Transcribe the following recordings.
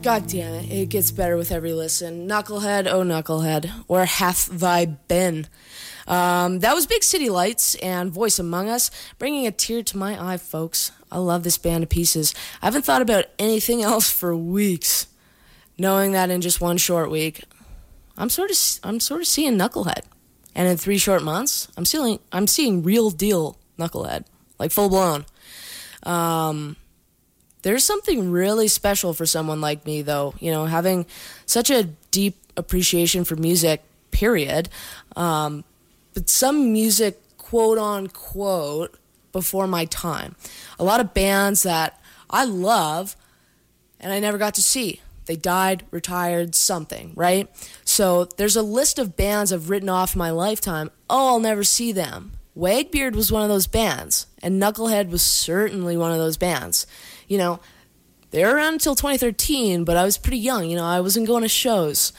God damn it, it gets better with every listen. Knucklehead, oh Knucklehead, where hath thy been? That was Big City Lights and Voice Among Us, bringing a tear to my eye, folks. I love this band to pieces. I haven't thought about anything else for weeks, knowing that in just one short week, I'm sort of seeing Knucklehead. And in 3 short months, I'm seeing real deal Knucklehead, like full blown. There's something really special for someone like me, though, you know, having such a deep appreciation for music, period. But some music, quote unquote, before my time. A lot of bands that I love and I never got to see. They died, retired, something, right? So there's a list of bands I've written off in my lifetime. Oh, I'll never see them. Wagbeard was one of those bands, and Knucklehead was certainly one of those bands. You know, they were around until 2013, but I was pretty young. You know, I wasn't going to shows,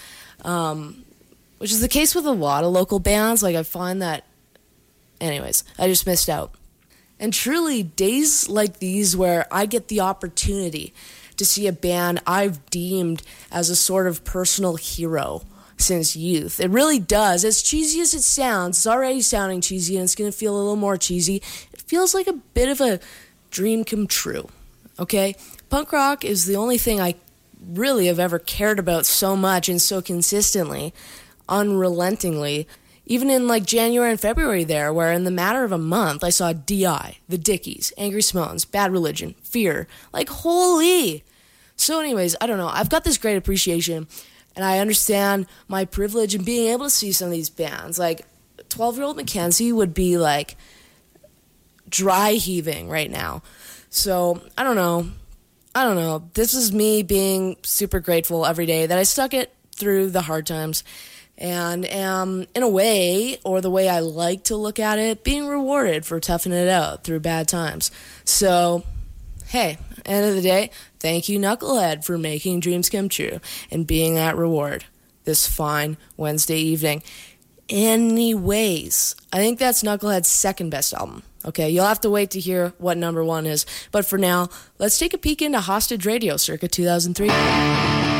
which is the case with a lot of local bands. Like, I find that, anyways, I just missed out. And truly, days like these where I get the opportunity to see a band I've deemed as a sort of personal hero since youth. It really does. As cheesy as it sounds, it's already sounding cheesy, and it's going to feel a little more cheesy. It feels like a bit of a dream come true, okay? Punk rock is the only thing I really have ever cared about so much and so consistently, unrelentingly, even in like January and February there, where in the matter of a month, I saw D.I., The Dickies, Angry Simones, Bad Religion, Fear. Like, holy! So anyways, I don't know. I've got this great appreciation, and I understand my privilege in being able to see some of these bands. Like, 12-year-old Mackenzie would be, like, dry heaving right now. So, I don't know. This is me being super grateful every day that I stuck it through the hard times and am, in a way, or the way I like to look at it, being rewarded for toughing it out through bad times. So, hey, end of the day, thank you, Knucklehead, for making dreams come true and being that reward this fine Wednesday evening. Anyways, I think that's Knucklehead's second best album. Okay, you'll have to wait to hear what number 1 is. But for now, let's take a peek into Hostage Radio circa 2003.